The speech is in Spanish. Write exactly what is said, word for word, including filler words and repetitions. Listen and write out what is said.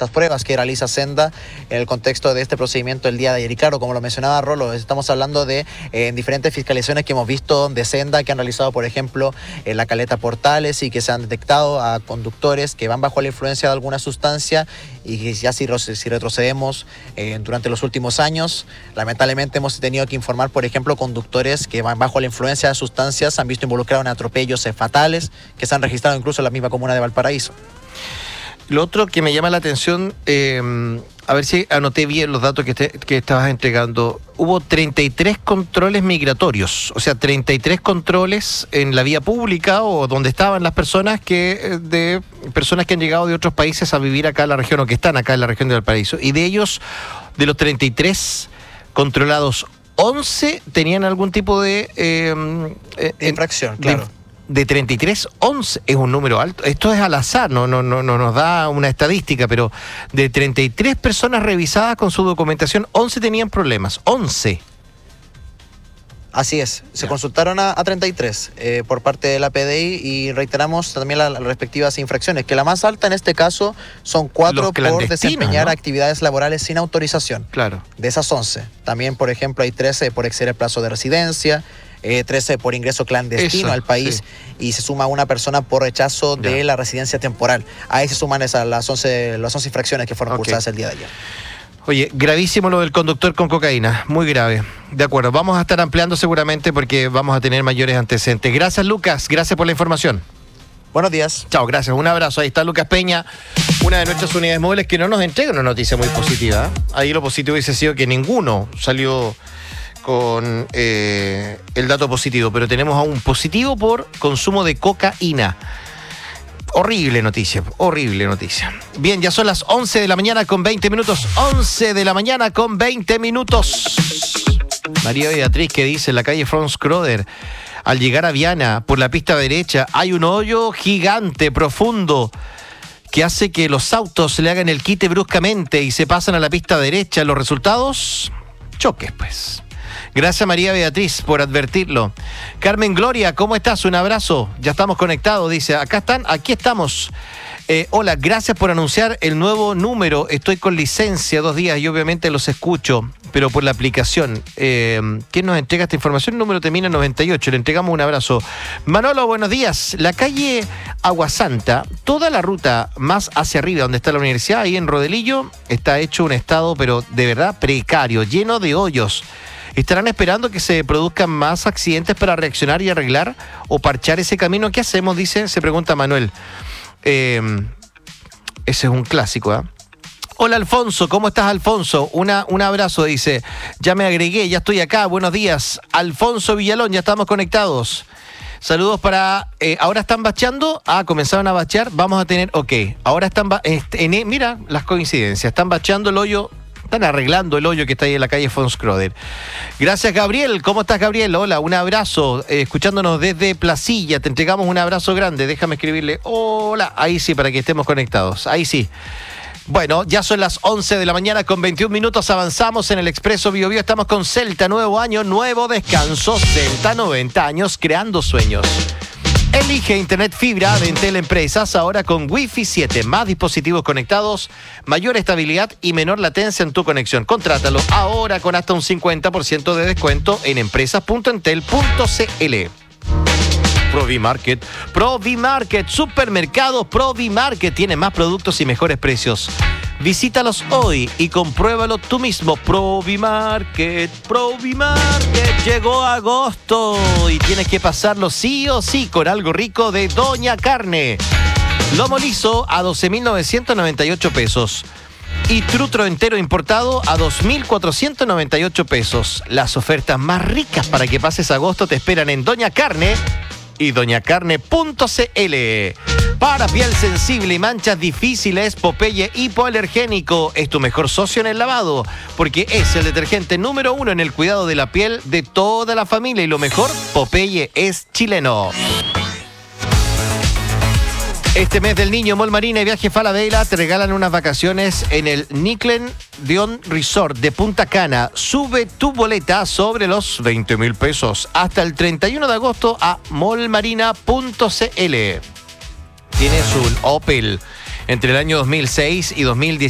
estas pruebas que realiza Senda en el contexto de este procedimiento el día de ayer. Y claro, como lo mencionaba Rolo, estamos hablando de eh, diferentes fiscalizaciones que hemos visto de Senda que han realizado, por ejemplo, en la caleta Portales, y que se han detectado a conductores que van bajo la influencia de alguna sustancia, y que ya si, si retrocedemos eh, durante los últimos años, lamentablemente hemos tenido que informar, por ejemplo, conductores que van bajo la influencia de sustancias, han visto involucrados en atropellos eh, fatales que se han registrado incluso en la misma comuna de Valparaíso. Lo otro que me llama la atención, eh, a ver si anoté bien los datos que, te, que estabas entregando. Hubo treinta y tres controles migratorios, o sea, treinta y tres controles en la vía pública o donde estaban las personas que de personas que han llegado de otros países a vivir acá en la región o que están acá en la región de Valparaíso. Y de ellos, de los treinta y tres controlados, once tenían algún tipo de... Eh, de infracción, de, claro. De treinta y tres, once es un número alto. Esto es al azar, no, no, no, no nos da una estadística, pero de treinta y tres personas revisadas con su documentación, once tenían problemas. once. Así es, se ya. consultaron a, a treinta y tres eh, por parte de la P D I, y reiteramos también las la respectivas infracciones, que la más alta en este caso son cuatro por desempeñar, ¿no?, actividades laborales sin autorización. Claro. De esas once, también por ejemplo hay trece por exceder el plazo de residencia, eh, trece por ingreso clandestino Eso, al país, sí. Y se suma una persona por rechazo ya. de la residencia temporal. Ahí se suman esas, las, once, las once infracciones que fueron okay. cursadas el día de ayer. Oye, gravísimo lo del conductor con cocaína, muy grave. De acuerdo, vamos a estar ampliando seguramente porque vamos a tener mayores antecedentes. Gracias, Lucas, gracias por la información. Buenos días. Chao, gracias, un abrazo. Ahí está Lucas Peña, una de nuestras unidades móviles que no nos entrega una noticia muy positiva. Ahí lo positivo hubiese sido que ninguno salió con eh, el dato positivo, pero tenemos a un positivo por consumo de cocaína. Horrible noticia, horrible noticia. Bien, ya son las once de la mañana con veinte minutos. once de la mañana con veinte minutos. María Beatriz, que dice en la calle Franz Croder, al llegar a Viana, por la pista derecha, hay un hoyo gigante, profundo, que hace que los autos le hagan el quite bruscamente y se pasan a la pista derecha. Los resultados, choques, pues. Gracias, María Beatriz, por advertirlo. Carmen Gloria, ¿cómo estás? Un abrazo. Ya estamos conectados, dice. Acá están, aquí estamos. Eh, hola, gracias por anunciar el nuevo número. Estoy con licencia dos días y obviamente los escucho, pero por la aplicación. Eh, ¿Quién nos entrega esta información? El número termina en noventa y ocho. Le entregamos un abrazo. Manolo, buenos días. La calle Aguasanta, toda la ruta más hacia arriba, donde está la universidad, ahí en Rodelillo, está hecho un estado, pero de verdad precario, lleno de hoyos. ¿Estarán esperando que se produzcan más accidentes para reaccionar y arreglar o parchar ese camino? ¿Qué hacemos? Dice, se pregunta Manuel. Eh, ese es un clásico, ¿eh? Hola, Alfonso, ¿cómo estás, Alfonso? Una, un abrazo, dice. Ya me agregué, ya estoy acá, buenos días. Alfonso Villalón, ya estamos conectados. Saludos para... Eh, ¿Ahora están bacheando? Ah, comenzaron a bachear. Vamos a tener... Ok, ahora están... Este, en, mira las coincidencias. Están bacheando el hoyo... Están arreglando el hoyo que está ahí en la calle Franz Croder. Gracias, Gabriel. ¿Cómo estás, Gabriel? Hola, un abrazo. Eh, escuchándonos desde Placilla. Te entregamos un abrazo grande. Déjame escribirle. Hola. Ahí sí, para que estemos conectados. Ahí sí. Bueno, ya son las once de la mañana con veintiún minutos. Avanzamos en el Expreso Bio Bio. Estamos con Celta. Nuevo año, nuevo descanso. Celta, noventa años creando sueños. Elige Internet Fibra de Entel Empresas, ahora con Wi-Fi siete, más dispositivos conectados, mayor estabilidad y menor latencia en tu conexión. Contrátalo ahora con hasta un cincuenta por ciento de descuento en empresas punto entel punto cl. Provimarket, Provimarket, supermercados Provimarket, tiene más productos y mejores precios. Visítalos hoy y compruébalo tú mismo. Provimarket, Provimarket, llegó agosto y tienes que pasarlo sí o sí con algo rico de Doña Carne. Lomo liso a doce mil novecientos noventa y ocho pesos y trutro entero importado a dos mil cuatrocientos noventa y ocho pesos. Las ofertas más ricas para que pases agosto te esperan en Doña Carne y doña carne punto cl. Para piel sensible y manchas difíciles, Popeye Hipoalergénico es tu mejor socio en el lavado, porque es el detergente número uno en el cuidado de la piel de toda la familia. Y lo mejor, Popeye es chileno. Este mes del niño, Mall Marina y Viaje Falabella te regalan unas vacaciones en el Nickelodeon Resort de Punta Cana. Sube tu boleta sobre los veinte mil pesos hasta el treinta y uno de agosto a mall marina punto cl. Tienes un Opel entre el año dos mil seis y dos mil diecisiete.